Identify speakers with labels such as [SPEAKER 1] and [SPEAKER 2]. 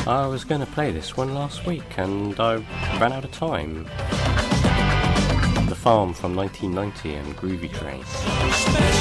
[SPEAKER 1] I was going to play this one last week and I ran out of time. The Farm from 1990 and Groovy Train.